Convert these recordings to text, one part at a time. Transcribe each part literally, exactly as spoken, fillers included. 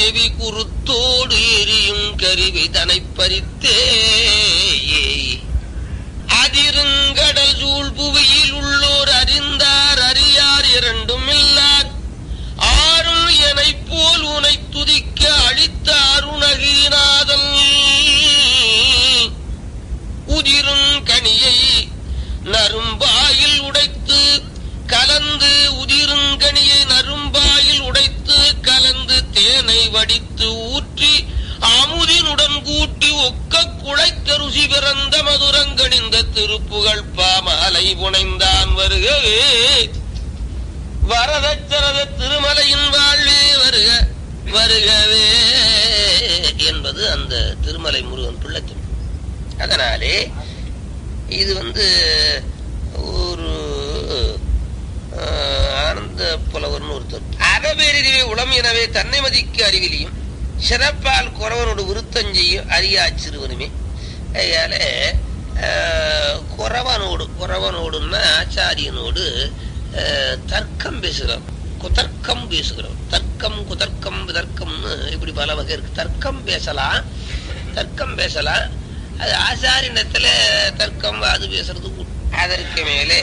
செவி குருத்தோடு எரியும் கருவி தனை பறித்தே அதிருங்கடல் சூழ் புவியில் உள்ளோர் அறிந்தார் அறியார் இரண்டும் இல்லார் ஆறும் எனை போல் உனை துதிக்க அழித்த அருணகிரிநாதன் உதிரும் கனியை நரும்பாயில் உடைத்து கலந்து உதிருங்கனியை நரும்பாயில் உடைத்து கலந்து தேனை வடித்து ஊற்றி அமுதினுடன் கூட்டி ஒக்க குழைத்த ருசி பிறந்த மதுரங்கணிந்த திருப்புகழ் பாமாலை புனைந்தான் வருகவே வரதச்சரத திருமலையின் வாழ்வே வருக வருகவே என்பது அந்த திருமலை முருகன் பிள்ளைத்தம். அதனாலே இது வந்து ஒரு ஆனந்த புலவர்னு ஒருத்தர் அறவேறிவே உளம் எனவே தன்னை மதிக்கு அறிவிலியும் சிறப்பால் குறவனோடு விருத்தஞ்செய்யும் அறியா சிறுவனுமே. அதனால குறவனோடு குறவனோடுன்னா ஆச்சாரியனோடு தர்க்கம் பேசுகிறோம், குதர்க்கம் பேசுகிறோம். தர்க்கம் குதர்க்கம் விதர்க்கம்னு இப்படி பல வகை இருக்கு. தர்க்கம் பேசலாம், தர்க்கம் பேசலாம். அது ஆச்சாரியனத்துல தர்க்கம் அது பேசுறது. அதற்கு மேலே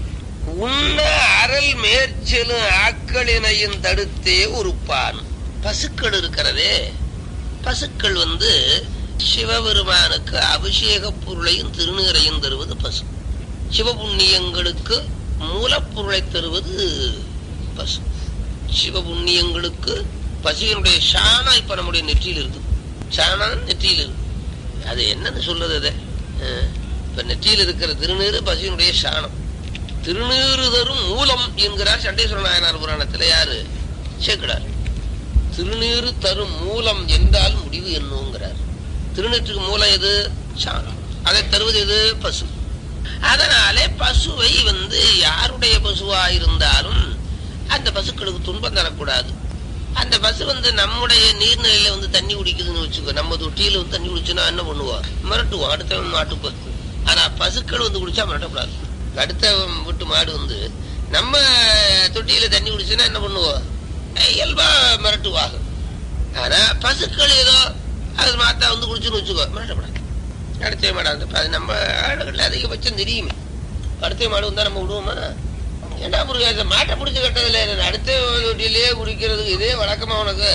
உண்ண அறல் மேற்செலும் ஆக்களினையும் தடுத்தே ஒரு பான். பசுக்கள் இருக்கிறதே, பசுக்கள் வந்து சிவபெருமானுக்கு அபிஷேக பொருளையும் திருநீரையும் தருவது பசு. சிவபுண்ணியங்களுக்கு மூலப்பொருளை தருவது பசு. சிவபுண்ணியங்களுக்கு பசுவினுடைய சாணம் இப்ப நம்முடைய நெற்றியில் இருக்கு. சாணம் நெற்றியில் இருக்கு. அது என்னன்னு சொல்றது? அதை இப்ப நெற்றியில் இருக்கிற திருநீறு பசுவினுடைய சாணம். திருநீறு தரும் மூலம் என்கிறார் சண்டேஸ்வர நாயனார் புராணத்தில். யாரு? சேக்கிழார். திருநீறு தரும் மூலம் என்றால் முடிவு என்னுங்கிறார். திருநீற்றுக்கு மூலம் எது? சாணம். அதை தருவது எது? பசு. அதனாலே பசுவை வந்து யாருடைய பசுவா இருந்தாலும் அந்த பசுக்களுக்கு துன்பம் தரக்கூடாது. அந்த பசு வந்து நம்முடைய நீர்நிலையில வந்து தண்ணி குடிக்குதுன்னு வச்சுக்கோ, நம்ம தொட்டியில வந்து தண்ணி குடிச்சுன்னா என்ன பண்ணுவோம்? மிரட்டுவோம். அடுத்த மாட்டு பசு. ஆனா பசுக்கள் வந்து குடிச்சா மிரட்டக்கூடாது. அடுத்த வீட்டு மாடு வந்து நம்ம தொட்டியில தண்ணி குடிச்சுன்னா என்ன பண்ணுவோம்? இயல்பா மிரட்டுவாங்க. ஆனா பசுக்கள் ஏதோ அது மாத்தா வந்து குடிச்சுன்னு வச்சுக்கோ, மிரட்டக்கூடாது. அடுத்த மாடு அது நம்ம ஆடுகள் அதிகபட்சம் தெரியுமே. அடுத்த மாடு வந்தா நம்ம விடுவோமா? ஏன்னா முருகா மாட்டை பிடிச்சி கட்டதில்ல, அடுத்த தொட்டிலேயே குடிக்கிறதுக்கு இதே வழக்கமா உனக்கு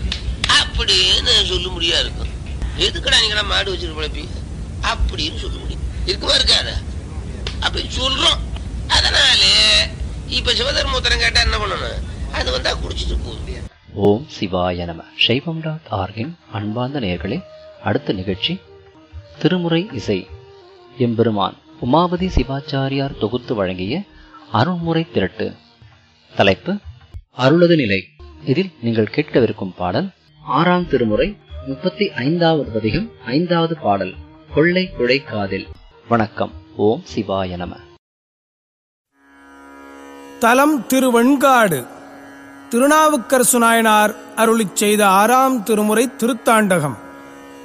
அப்படின்னு சொல்ல முடியா இருக்கும். எதுக்கடா நீங்க மாடு வச்சுட்டு பழப்பி அப்படின்னு சொல்ல முடியும். இருக்குமா இருக்காத அப்படின்னு சொல்றோம். அதனாலே இப்ப சிவதர்மோத்தரம் கேட்டா என்ன பண்ணணும்? அது வந்தா குடிச்சிட்டு போக முடியாது. ஓம் சிவாய நம. சைவம் டாட் ஆர்கின் அன்பார்ந்த நேயர்களே, அடுத்த நிகழ்ச்சி திருமுறை இசை. எம்பெருமான் உமாபதி சிவாச்சாரியார் தொகுத்து வழங்கிய அருள்முறை திரட்டு. தலைப்பு அருளது நிலை. இதில் நீங்கள் கேட்கவிருக்கும் பாடல் ஆறாம் திருமுறை முப்பத்தி ஐந்தாவது பதிகம், ஐந்தாவது பாடல், கொள்ளை குழை காதில். வணக்கம். ஓம் சிவாய நம. தலம் திருவெண்காடு. திருநாவுக்கரசு நாயனார் அருளிச் செய்த ஆறாம் திருமுறை திருத்தாண்டகம்.